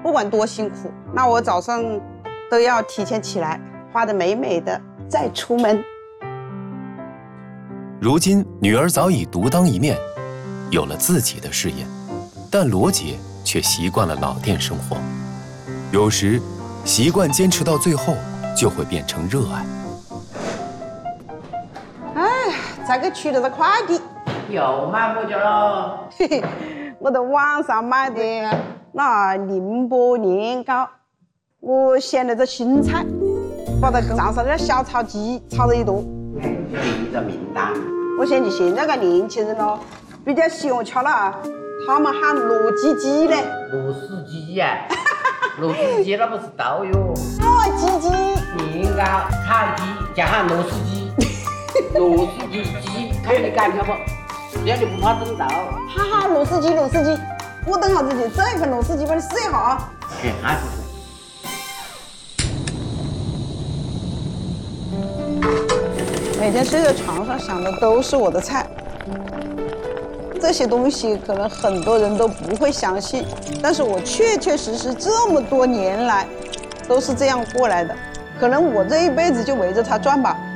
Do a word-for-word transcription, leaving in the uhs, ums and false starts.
不管多辛苦，那我早上都要提前起来，画得美美的再出门。 如今女儿早已独当一面，有了自己的事业，但罗姐却习惯了老店生活，有时习惯坚持到最后，就会变成热爱。 哎，再给取了个快递， 又买么家了？ 嘿嘿，我在网上买的那宁波年糕，我选了个新菜，把它跟上上点小炒鸡炒了一坨。 第一个名单。 我嫌弃现在个年轻人咯，比较小巧了，他们喊糯鸡鸡嘞。 螺丝鸡呀，螺丝鸡那不是豆哟。 糯鸡鸡。 年糕、炒鸡加上螺丝鸡，螺丝鸡鸡，看你敢跳不？只要你不怕等到。 哈哈，螺丝鸡，螺丝鸡，我等下子去这份螺丝鸡帮你试一下啊。 嘿，还是。 每天睡在床上想的都是我的菜，这些东西可能很多人都不会相信，但是我确确实实这么多年来都是这样过来的。可能我这一辈子就围着它转吧。